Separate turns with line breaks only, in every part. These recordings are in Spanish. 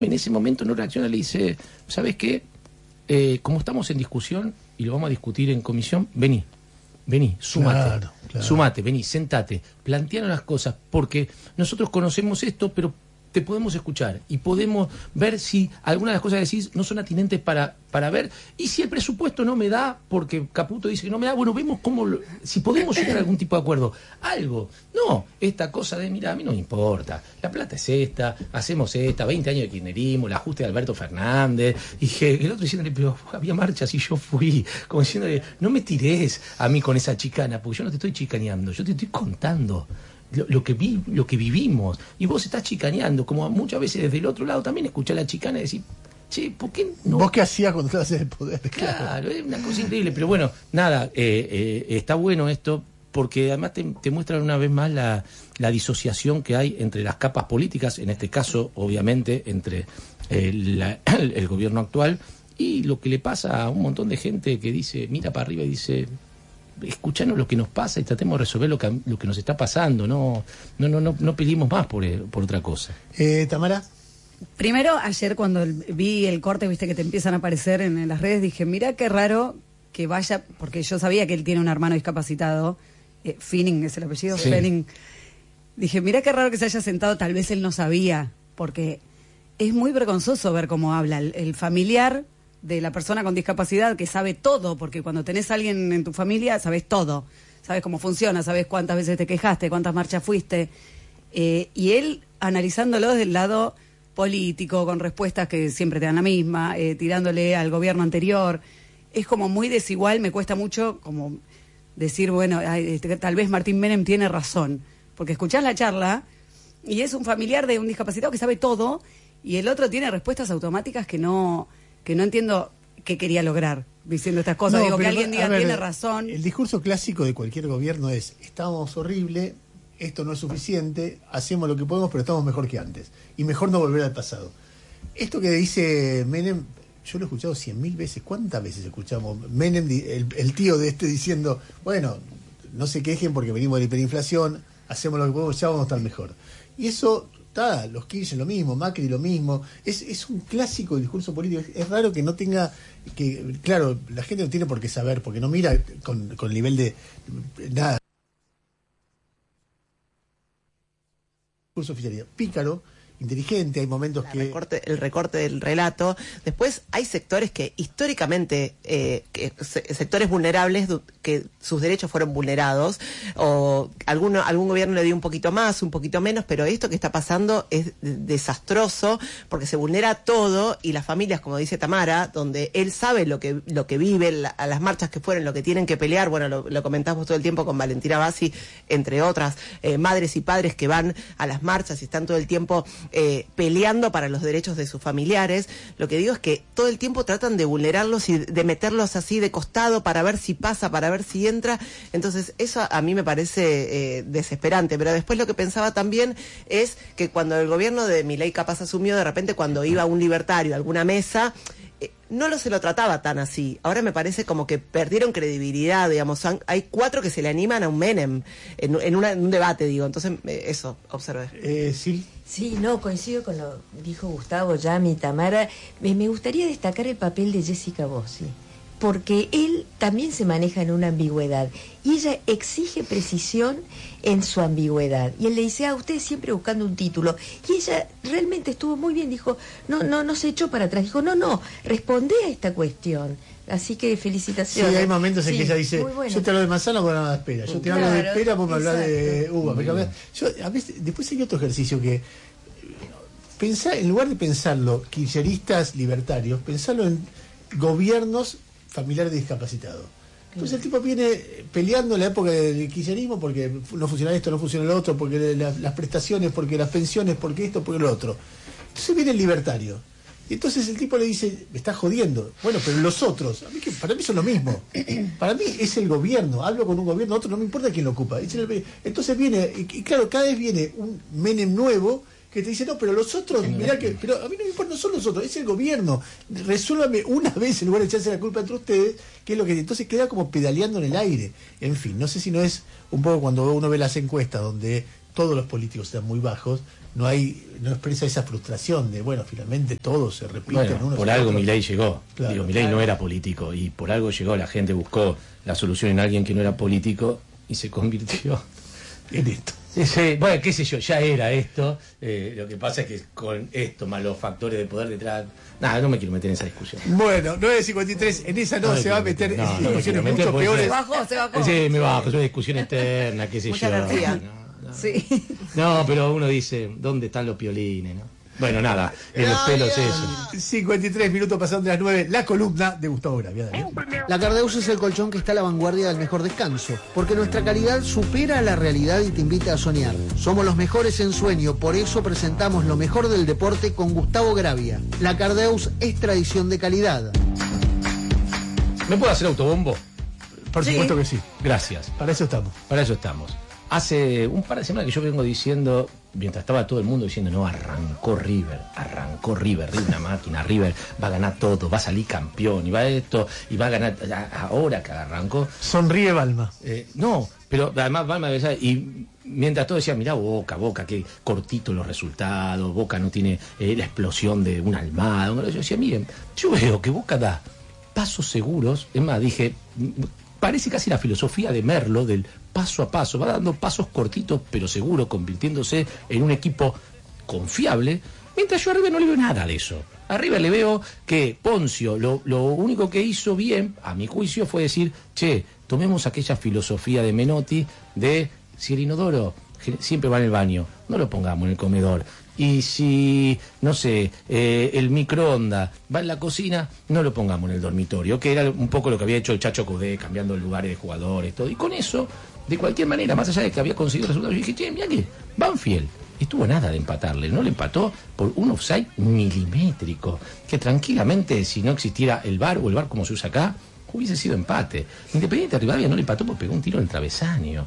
En ese momento no reacciona, le dice, ¿sabes qué? Como estamos en discusión y lo vamos a discutir en comisión, vení, súmate, súmate, vení, sentate, planteanos las cosas, porque nosotros conocemos esto, pero te podemos escuchar y podemos ver si algunas de las cosas que decís no son atinentes para ver, y si el presupuesto no me da, porque Caputo dice que no me da, bueno, vemos si podemos llegar a algún tipo de acuerdo, algo, no, esta cosa de, mira, a mí no me importa, la plata es esta, hacemos esta, 20 años de kirchnerismo, el ajuste de Alberto Fernández, y dije, el otro diciéndole, pero había marchas y yo fui, como diciéndole, no me tires a mí con esa chicana, porque yo no te estoy chicaneando, yo te estoy contando lo que vivimos, y vos estás chicaneando, como muchas veces desde el otro lado también escuchás la chicana y decís, che, ¿por qué no?
¿Vos qué hacías cuando estabas en el poder?
Claro, es una cosa increíble, pero bueno, nada, está bueno esto, porque además te muestra una vez más la disociación que hay entre las capas políticas, en este caso, obviamente, entre el gobierno actual y lo que le pasa a un montón de gente que dice, mira para arriba y dice, escuchanos lo que nos pasa y tratemos de resolver lo que nos está pasando, no pedimos más por otra cosa.
Tamara.
Primero, ayer cuando vi el corte, viste que te empiezan a aparecer en las redes, dije, mira qué raro que vaya, porque yo sabía que él tiene un hermano discapacitado, Finning es el apellido, sí. Finning. Dije, mira qué raro que se haya sentado, tal vez él no sabía, porque es muy vergonzoso ver cómo habla el familiar de la persona con discapacidad que sabe todo, porque cuando tenés a alguien en tu familia, sabes todo, sabes cómo funciona, sabes cuántas veces te quejaste, cuántas marchas fuiste, y él analizándolo desde el lado político, con respuestas que siempre te dan la misma, tirándole al gobierno anterior, es como muy desigual, me cuesta mucho como decir, bueno, tal vez Martín Menem tiene razón, porque escuchás la charla y es un familiar de un discapacitado que sabe todo, y el otro tiene respuestas automáticas que no entiendo qué quería lograr diciendo estas cosas. Digo, que alguien diga, tiene razón.
El discurso clásico de cualquier gobierno es, estamos horrible, esto no es suficiente, hacemos lo que podemos, pero estamos mejor que antes. Y mejor no volver al pasado. Esto que dice Menem, yo lo he escuchado 100.000 veces. ¿Cuántas veces escuchamos Menem, el tío de diciendo, bueno, no se quejen porque venimos de la hiperinflación, hacemos lo que podemos, ya vamos a estar mejor? Y eso... los Kirchner lo mismo, Macri lo mismo, es un clásico del discurso político. Es raro que no tenga, claro, la gente no tiene por qué saber, porque no mira con el nivel de nada. Discurso oficialidad pícaro, inteligente, hay momentos
el recorte del relato. Después hay sectores que históricamente, sectores vulnerables que sus derechos fueron vulnerados, o algún gobierno le dio un poquito más, un poquito menos, pero esto que está pasando es desastroso, porque se vulnera todo, y las familias, como dice Tamara, donde él sabe lo que vive, a las marchas que fueron, lo que tienen que pelear, bueno, lo comentamos todo el tiempo con Valentina Bassi, entre otras, madres y padres que van a las marchas y están todo el tiempo peleando para los derechos de sus familiares. Lo que digo es que todo el tiempo tratan de vulnerarlos y de meterlos así de costado para ver si pasa, para ver si entra. Entonces eso a mí me parece desesperante. Pero después lo que pensaba también es que cuando el gobierno de Milei capaz asumió, de repente cuando iba un libertario a alguna mesa, no se lo trataba tan así. Ahora me parece como que perdieron credibilidad, digamos. Hay 4 que se le animan a un Menem en un debate, digo. Entonces, eso, observé.
Sí.
Sí, no, coincido con lo que dijo Gustavo, Yami, Tamara. Me gustaría destacar el papel de Jessica Bossi, porque él también se maneja en una ambigüedad, y ella exige precisión en su ambigüedad. Y él le dice, usted siempre buscando un título. Y ella realmente estuvo muy bien, dijo, no se echó para atrás, dijo, no, responde a esta cuestión. Así que felicitaciones.
Sí, hay momentos en que ella dice,
bueno,
yo te hablo de manzana, vos hablas de espera. Yo te hablo de espera, vos me hablas de uva. A veces, después hay otro ejercicio que, en lugar de pensarlo, kirchneristas libertarios, pensarlo en gobiernos familiares de discapacitados. Entonces el tipo viene peleando en la época del kirchnerismo porque no funciona esto, no funciona lo otro, porque las prestaciones, porque las pensiones, porque esto, porque lo otro. Entonces viene el libertario. Y entonces el tipo le dice, me estás jodiendo. Bueno, pero los otros, para mí son lo mismo. Para mí es el gobierno. Hablo con un gobierno, otro, no me importa quién lo ocupa. Entonces viene, y claro, cada vez viene un Menem nuevo que te dice, no, pero los otros, mirá que, pero a mí no me importa, no son los otros, es el gobierno. Resuélvame una vez en lugar de echarse la culpa entre ustedes, que es lo que entonces queda como pedaleando en el aire. En fin, no sé si no es un poco cuando uno ve las encuestas donde todos los políticos están muy bajos, no expresa esa frustración de, bueno, finalmente todo se repite.
Bueno, por algo Milei llegó. Claro, digo, Milei no era político y por algo llegó, la gente buscó la solución en alguien que no era político y se convirtió
en esto.
Bueno, qué sé yo, ya era esto. Lo que pasa es que con esto, más los factores de poder detrás. Nada, no me quiero meter en esa discusión.
Bueno, 9:53, en esa no se va a meter en discusiones mucho peores.
Se bajó.
Sí, me bajo, es una discusión externa, qué sé
Mucha
yo.
energía. Sí.
No, pero uno dice, ¿dónde están los piolines, no? Bueno, nada, en los pelos eso.
53 minutos pasando de las 9, la columna de Gustavo Gravia.
La Cardeus es el colchón que está a la vanguardia del mejor descanso, porque nuestra calidad supera la realidad y te invita a soñar. Somos los mejores en sueño, por eso presentamos lo mejor del deporte con Gustavo Gravia. La Cardeus es tradición de calidad.
¿Me puedo hacer autobombo?
Por supuesto que sí.
Gracias.
Para eso estamos.
Para eso estamos. Hace un par de semanas que yo vengo diciendo, mientras estaba todo el mundo diciendo, no, arrancó River, una máquina, River va a ganar todo, va a salir campeón, y va esto, y va a ganar, ahora que arrancó.
Sonríe Balma.
No, pero además Balma, y mientras todo decía, mirá Boca, que cortito los resultados, Boca no tiene la explosión de una Almada. Yo decía, miren, yo veo que Boca da pasos seguros, es más, dije, parece casi la filosofía de Merlo, del paso a paso, va dando pasos cortitos pero seguros, convirtiéndose en un equipo confiable, mientras yo a River no le veo nada de eso. A River le veo que Poncio, lo único que hizo bien, a mi juicio, fue decir, che, tomemos aquella filosofía de Menotti de si el inodoro siempre va en el baño, no lo pongamos en el comedor. Y si, no sé, el microondas va en la cocina, no lo pongamos en el dormitorio, que era un poco lo que había hecho el Chacho Codé, cambiando lugares de jugadores, todo. Y con eso, de cualquier manera, más allá de que había conseguido resultados, yo dije, che, mirá que Banfield estuvo nada de empatarle, no le empató por un offside milimétrico, que tranquilamente, si no existiera el VAR o el VAR como se usa acá, hubiese sido empate. Independiente de Rivadavia no le empató porque pegó un tiro en el travesaño.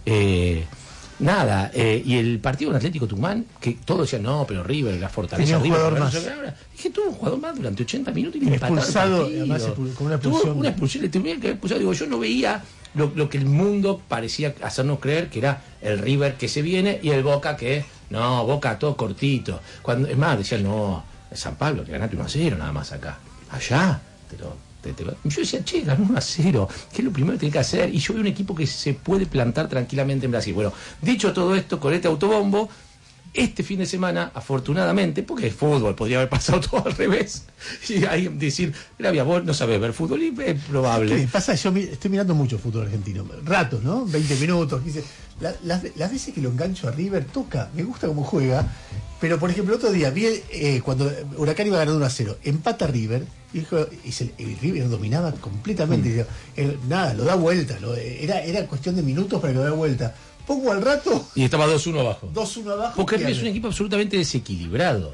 Y el partido con Atlético Tucumán, que todos decían, no, pero River, la fortaleza
Tenía un
River.
jugador más.
Dije, tuvo un jugador más durante 80 minutos y le
expulsado,
además
con una expulsión.
Tuvo una expulsión, le tuvieron que haber expulsado. Digo, yo no veía lo que el mundo parecía hacernos creer, que era el River que se viene y el Boca que, no, Boca todo cortito. Es más, decían, no, San Pablo, que ganaste 1-0 nada más acá. Allá, yo decía, che, ganó 1-0, ¿qué es lo primero que tiene que hacer? Y yo veo un equipo que se puede plantar tranquilamente en Brasil. Bueno, dicho todo esto, con este autobombo, este fin de semana, afortunadamente, porque es fútbol, podría haber pasado todo al revés, y ahí decir, Gravia, vos no sabés ver fútbol, y es probable.
¿Qué pasa? Yo estoy mirando mucho fútbol argentino, ratos, ¿no? 20 minutos, 15. Las veces que lo engancho a River, toca, me gusta cómo juega, pero por ejemplo, el otro día vi cuando Huracán iba ganando 1-0, empata River, y el River dominaba completamente, nada, lo da vuelta, era cuestión de minutos para que lo dé vuelta. Pongo al rato.
Y estaba 2-1 abajo.
2-1 abajo.
Porque River es un equipo absolutamente desequilibrado.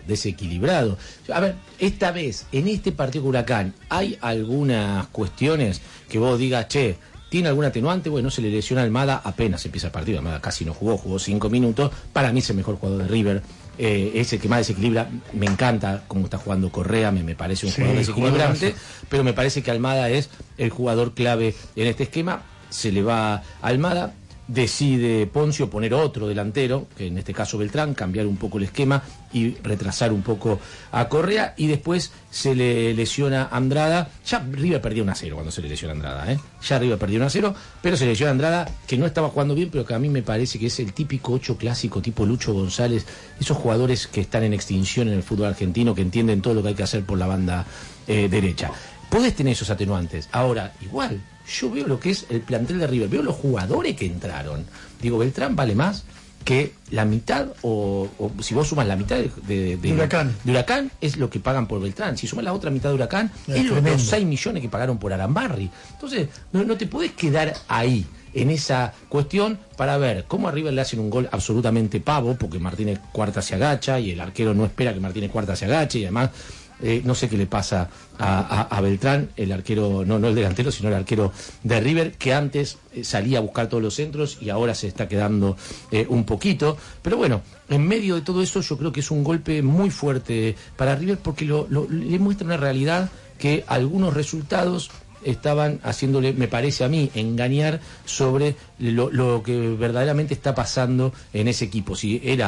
A ver, esta vez, en este partido con Huracán, ¿hay algunas cuestiones que vos digas, che, tiene algún atenuante? Bueno, se le lesiona a Almada apenas empieza el partido. Almada casi no jugó 5 minutos. Para mí es el mejor jugador de River. Es el que más desequilibra. Me encanta cómo está jugando Correa, me parece un jugador desequilibrante, pero me parece que Almada es el jugador clave en este esquema. Se le va a Almada, decide Poncio poner otro delantero, que en este caso Beltrán, cambiar un poco el esquema y retrasar un poco a Correa, y después se le lesiona Andrada. Ya River perdió 1-0 cuando se le lesiona Andrada, ya River perdió 1-0, pero se le lesiona Andrada, que no estaba jugando bien, pero que a mí me parece que es el típico 8 clásico tipo Lucho González, esos jugadores que están en extinción en el fútbol argentino, que entienden todo lo que hay que hacer por la banda derecha. Podés tener esos atenuantes. Ahora, igual, yo veo lo que es el plantel de River, veo los jugadores que entraron. Digo, Beltrán vale más que la mitad, o si vos sumas la mitad de Huracán, es lo que pagan por Beltrán. Si sumas la otra mitad de Huracán, es los 6 millones que pagaron por Arambarri. Entonces, no te podés quedar ahí, en esa cuestión, para ver cómo a River le hacen un gol absolutamente pavo, porque Martínez Cuarta se agacha, y el arquero no espera que Martínez Cuarta se agache, y además no sé qué le pasa a Beltrán, el arquero, no el delantero, sino el arquero de River, que antes salía a buscar todos los centros y ahora se está quedando un poquito. Pero bueno, en medio de todo eso, yo creo que es un golpe muy fuerte para River, porque le muestra una realidad que algunos resultados estaban haciéndole, me parece a mí, engañar sobre lo que verdaderamente está pasando en ese equipo. Si era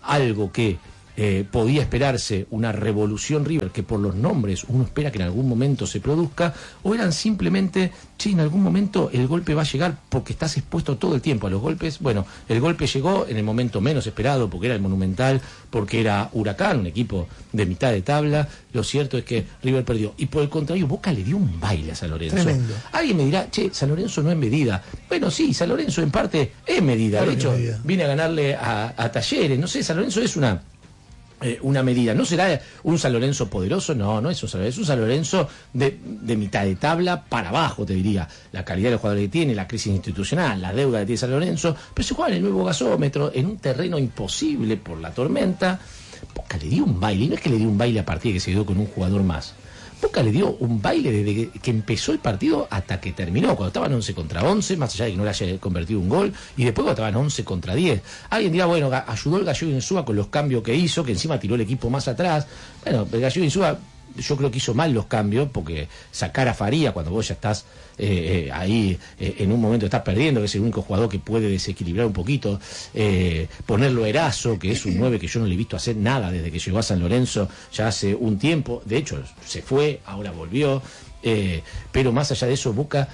algo que podía esperarse, una revolución River, que por los nombres uno espera que en algún momento se produzca, o eran simplemente, sí, en algún momento el golpe va a llegar porque estás expuesto todo el tiempo a los golpes. Bueno, el golpe llegó en el momento menos esperado, porque era el Monumental, porque era Huracán, un equipo de mitad de tabla. Lo cierto es que River perdió, y por el contrario Boca le dio un baile a San Lorenzo. Tremendo. Alguien me dirá, che, San Lorenzo no es medida. Bueno, sí, San Lorenzo en parte es medida, de hecho viene a ganarle a Talleres, no sé, San Lorenzo es una medida. ¿No será un San Lorenzo poderoso? No es un San Lorenzo, es un San Lorenzo de mitad de tabla para abajo, te diría. La calidad de los jugadores que tiene, la crisis institucional, la deuda que tiene San Lorenzo, pero se juega en el nuevo gasómetro, en un terreno imposible por la tormenta. Boca le dio un baile, y no es que le dio un baile a partir de que se quedó con un jugador más. Boca le dio un baile desde que empezó el partido hasta que terminó, cuando estaban 11 contra 11, más allá de que no le haya convertido un gol, y después cuando estaban 11 contra 10. Alguien dirá, bueno, ayudó el Gallego Insúa con los cambios que hizo, que encima tiró el equipo más atrás. Bueno, el Gallego Insúa yo creo que hizo mal los cambios, porque sacar a Faría cuando vos ya estás ahí en un momento estás perdiendo, que es el único jugador que puede desequilibrar un poquito, ponerlo a Erazo, que es un 9 que yo no le he visto hacer nada desde que llegó a San Lorenzo ya hace un tiempo, de hecho se fue, ahora volvió, pero más allá de eso Boca,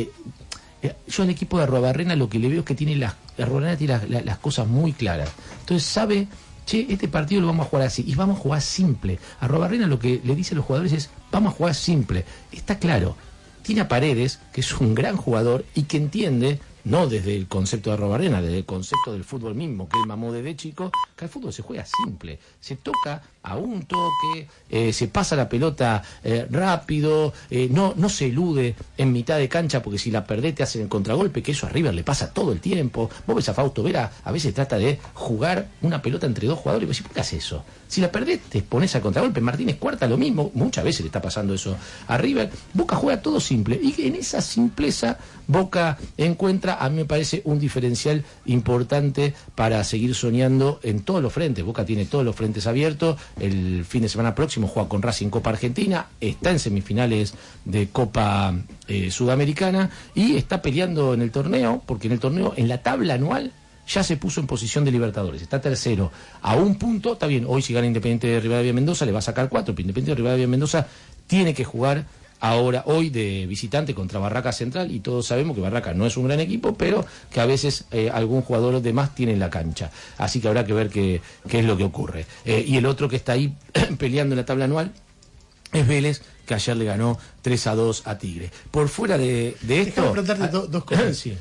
yo al equipo de Arruabarrena lo que le veo es que tiene Arruabarrena tiene las cosas muy claras, entonces sabe, che, este partido lo vamos a jugar así, y vamos a jugar simple. Arruabarrena lo que le dice a los jugadores es, vamos a jugar simple. Está claro, tiene a Paredes, que es un gran jugador y que entiende, no desde el concepto de Arruabarrena, desde el concepto del fútbol mismo, que él mamó desde chico, que el fútbol se juega simple, se toca a un toque, se pasa la pelota rápido, no se elude en mitad de cancha, porque si la perdés te hacen el contragolpe, que eso a River le pasa todo el tiempo. Vos ves a Fausto Vera, a veces trata de jugar una pelota entre dos jugadores, y vos decís, ¿por qué haces eso? Si la perdés te exponés al contragolpe. Martínez Cuarta lo mismo, muchas veces le está pasando eso a River. Boca juega todo simple, y en esa simpleza Boca encuentra, a mí me parece, un diferencial importante para seguir soñando en todos los frentes. Boca tiene todos los frentes abiertos. El fin de semana próximo juega con Racing Copa Argentina, está en semifinales de Copa Sudamericana, y está peleando en el torneo, porque en el torneo, en la tabla anual, ya se puso en posición de Libertadores, está tercero, a un punto. Está bien, hoy si gana Independiente de Rivadavia Mendoza le va a sacar 4, pero Independiente de Rivadavia Mendoza tiene que jugar hoy de visitante contra Barraca Central, y todos sabemos que Barraca no es un gran equipo, pero que a veces algún jugador de más tiene en la cancha, así que habrá que ver qué es lo que ocurre. Y el otro que está ahí peleando en la tabla anual es Vélez, que ayer le ganó 3-2 a Tigre. Por fuera de esto...
Déjame preguntarte dos cosas. Sí.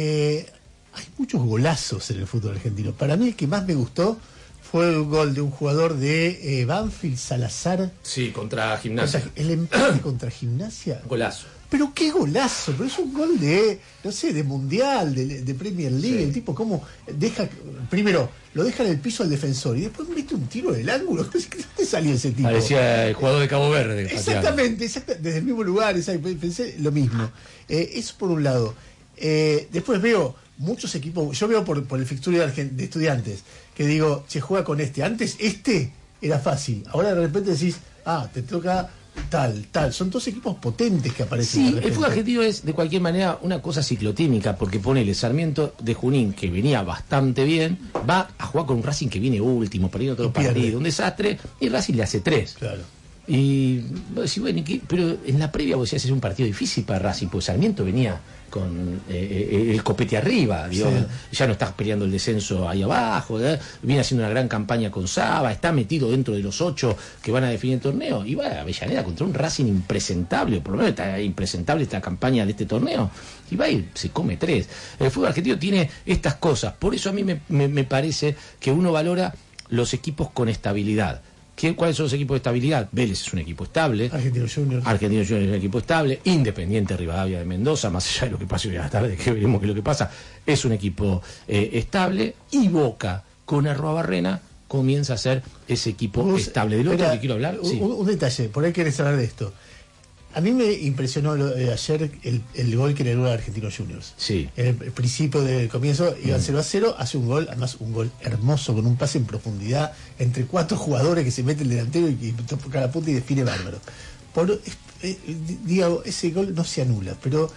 Hay muchos golazos en el fútbol argentino. Para mí el que más me gustó fue el gol de un jugador de Banfield, Salazar.
Sí, contra Gimnasia.
El empate contra Gimnasia.
Golazo.
Pero qué golazo, pero es un gol de, no sé, de Mundial, de Premier League. Sí. El tipo como deja, primero lo deja en el piso al defensor y después mete un tiro del ángulo. ¿Dónde salió ese tipo?
Parecía el jugador de Cabo Verde.
Exactamente, desde el mismo lugar, pensé lo mismo. Eso por un lado. Después veo muchos equipos, yo veo por el fixture de Estudiantes, que digo, se juega con este. Antes era fácil, ahora de repente decís, te toca tal. Son dos equipos potentes que aparecen.
Sí, el fútbol argentino es de cualquier manera una cosa ciclotímica, porque ponele Sarmiento de Junín, que venía bastante bien, va a jugar con un Racing que viene último, perdiendo todos los partidos, un desastre, y Racing le hace 3. Claro. Y vos decís, bueno, pero en la previa vos decías, es un partido difícil para Racing, porque Sarmiento venía con el copete arriba, digamos, sí. Ya no estás peleando el descenso ahí abajo, viene haciendo una gran campaña con Saba, está metido dentro de los 8 que van a definir el torneo, y va a Avellaneda contra un Racing impresentable, o por lo menos está impresentable esta campaña de este torneo, y va y se come 3. El fútbol argentino tiene estas cosas, por eso a mí me parece que uno valora los equipos con estabilidad. ¿Cuáles son los equipos de estabilidad? Vélez es un equipo estable. Argentino Juniors es un equipo estable. Independiente Rivadavia de Mendoza, más allá de lo que pase hoy a la tarde, que veremos qué es lo que pasa, es un equipo estable. Y Boca, con Arruabarrena, comienza a ser ese equipo estable. Del otro que quiero hablar.
Un detalle, por ahí querés hablar de esto. A mí me impresionó ayer el gol que le dio a Argentinos Juniors. Sí. En el principio del comienzo iba 0-0, hace un gol, además un gol hermoso, con un pase en profundidad, entre 4 jugadores que se mete el delantero y toca la punta y define bárbaro. Digo, ese gol no se anula, pero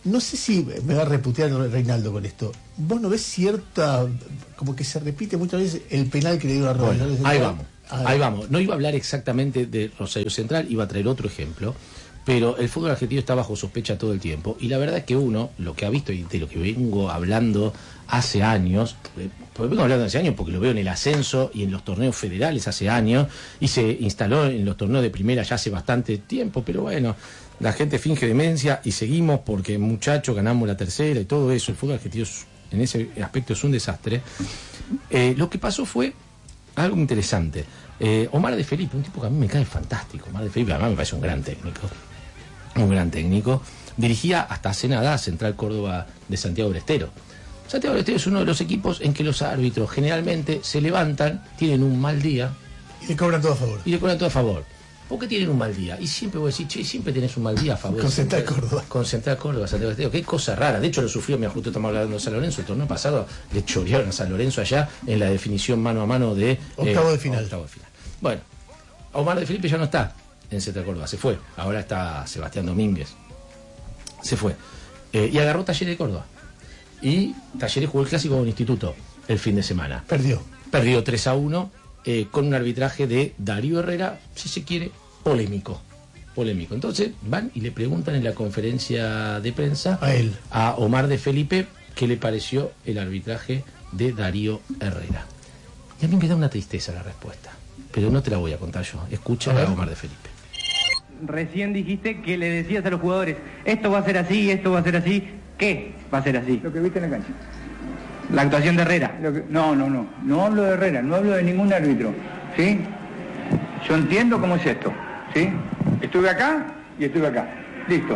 no sé si me va a reputear Reinaldo con esto. ¿Vos no ves cierta, como que se repite muchas veces el penal que le dio a Rosario
Central? Ahí vamos. No iba a hablar exactamente de Rosario Central, iba a traer otro ejemplo, pero el fútbol argentino está bajo sospecha todo el tiempo, y la verdad es que uno, lo que ha visto y de lo que vengo hablando hace años, porque lo veo en el ascenso y en los torneos federales hace años, y se instaló en los torneos de primera ya hace bastante tiempo, pero bueno, la gente finge demencia y seguimos porque muchachos ganamos la tercera y todo eso. El fútbol argentino en ese aspecto es un desastre. Lo que pasó fue algo interesante. Omar de Felipe, un tipo que a mí me cae fantástico. Omar de Felipe además me parece un gran técnico. Dirigía hasta hace nada Central Córdoba de Santiago del Estero. Santiago del Estero es uno de los equipos en que los árbitros generalmente se levantan, tienen un mal día
y le cobran todo a favor. ¿Por qué tienen un mal día? Y siempre voy a decir, che, siempre tenés un mal día a favor. Con Central Córdoba.
Con Central Córdoba, Santiago del Estero. Qué cosa rara. De hecho, lo sufrió, justo estamos hablando de San Lorenzo. El torneo pasado le chorearon a San Lorenzo allá en la definición mano a mano de...
Octavo de final.
Bueno, Omar de Felipe ya no está en Central Córdoba, se fue. Ahora está Sebastián Domínguez. Se fue. Y agarró Talleres de Córdoba. Y Talleres jugó el clásico con Instituto el fin de semana.
Perdió
3-1 con un arbitraje de Darío Herrera, si se quiere, polémico. Entonces van y le preguntan en la conferencia de prensa a Omar de Felipe qué le pareció el arbitraje de Darío Herrera. Y a mí me da una tristeza la respuesta, pero no te la voy a contar yo. Escucha a Omar de Felipe.
Recién dijiste que le decías a los jugadores, esto va a ser así, esto va a ser así. ¿Qué va a ser así?
Lo que viste en la cancha.
La actuación de Herrera.
No hablo de Herrera, no hablo de ningún árbitro. ¿Sí? Yo entiendo cómo es esto. ¿Sí? Estuve acá y estuve acá. Listo.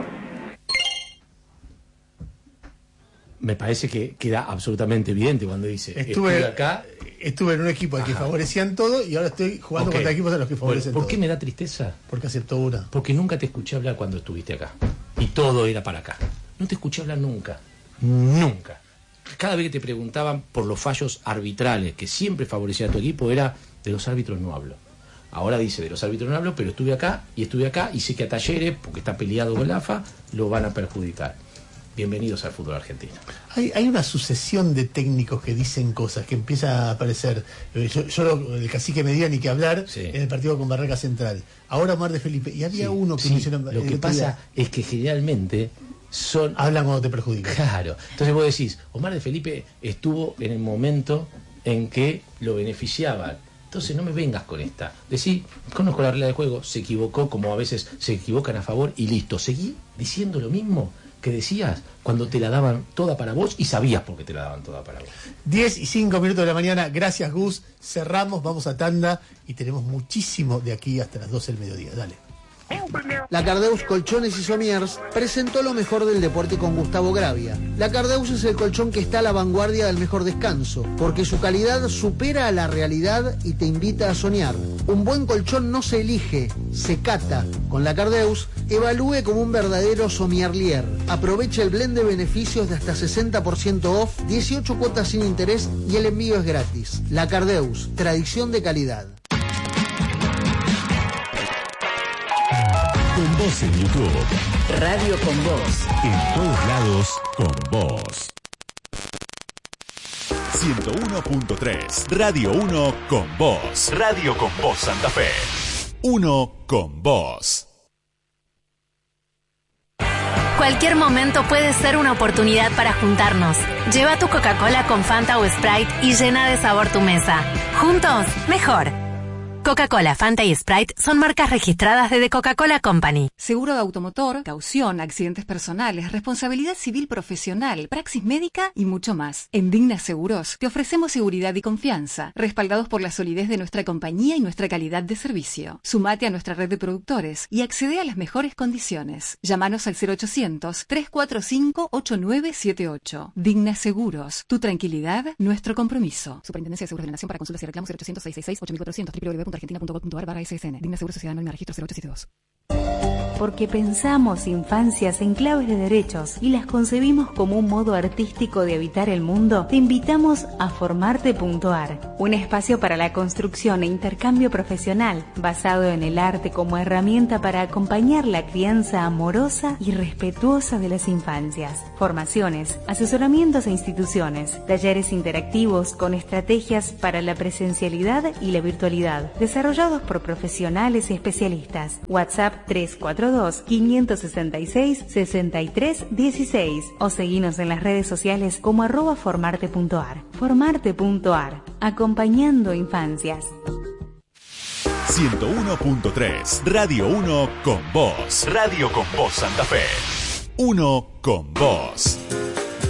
Me parece que queda absolutamente evidente cuando dice estuve acá.
Estuve en un equipo al que favorecían todo y ahora estoy jugando contra equipos a los que favorecen todo.
¿Por qué me da tristeza?
Porque aceptó una.
Porque nunca te escuché hablar cuando estuviste acá. Y todo era para acá. No te escuché hablar nunca. Nunca. Cada vez que te preguntaban por los fallos arbitrales que siempre favorecían a tu equipo, era de los árbitros no hablo. Ahora dice de los árbitros no hablo, pero estuve acá y sé que a Talleres, porque está peleado con la AFA, lo van a perjudicar. Bienvenidos al fútbol argentino.
Hay una sucesión de técnicos que dicen cosas que empieza a aparecer. El cacique Medina ni que hablar en el partido con Barraca Central. Ahora Omar de Felipe. Y había uno que mencionó.
Lo que pasa es que generalmente
hablan cuando te perjudican.
Claro. Entonces vos decís, Omar de Felipe estuvo en el momento en que lo beneficiaban. Entonces no me vengas con esta. Decís, conozco la regla del juego, se equivocó, como a veces se equivocan a favor, y listo. Seguí diciendo lo mismo que decías cuando te la daban toda para vos y sabías por qué te la daban toda para vos.
10:05 de la mañana. Gracias, Gus. Cerramos, vamos a tanda y tenemos muchísimo de aquí hasta las 12 del mediodía. Dale.
La Cardeus Colchones y Somiers presentó lo mejor del deporte con Gustavo Gravia. La Cardeus es el colchón que está a la vanguardia del mejor descanso, porque su calidad supera a la realidad y te invita a soñar. Un buen colchón no se elige, se cata. Con la Cardeus, evalúe como un verdadero somierlier. Aproveche el blend de beneficios de hasta 60% off, 18 cuotas sin interés y el envío es gratis. La Cardeus, tradición de calidad.
Con vos en YouTube.
Radio con Vos.
En todos lados, con vos. 101.3. Radio 1 con vos. Radio con Vos Santa Fe. 1 con vos.
Cualquier momento puede ser una oportunidad para juntarnos. Lleva tu Coca-Cola con Fanta o Sprite y llena de sabor tu mesa. Juntos, mejor. Coca-Cola, Fanta y Sprite son marcas registradas de The Coca-Cola Company.
Seguro de automotor, caución, accidentes personales, responsabilidad civil profesional, praxis médica y mucho más. En Digna Seguros te ofrecemos seguridad y confianza, respaldados por la solidez de nuestra compañía y nuestra calidad de servicio. Sumate a nuestra red de productores y accede a las mejores condiciones. Llámanos al 0800-345-8978. Digna Seguros, tu tranquilidad, nuestro compromiso. Superintendencia de Seguros de la Nación. Para consultas y reclamos 0800-666-8400 www.argentina.gov.ar/SSN. Digna Seguro Sociedad Anónima Registro 0872.
porque pensamos infancias en claves de derechos y las concebimos como un modo artístico de habitar el mundo, te invitamos a Formarte.ar, un espacio para la construcción e intercambio profesional basado en el arte como herramienta para acompañar la crianza amorosa y respetuosa de las infancias. Formaciones, asesoramientos e instituciones, talleres interactivos con estrategias para la presencialidad y la virtualidad, desarrollados por profesionales y especialistas. WhatsApp 342-566-6316 o seguinos en las redes sociales como @formarte.ar. Formarte.ar, acompañando infancias.
101.3 Radio 1 con Vos. Radio con Vos Santa Fe. 1 con Vos.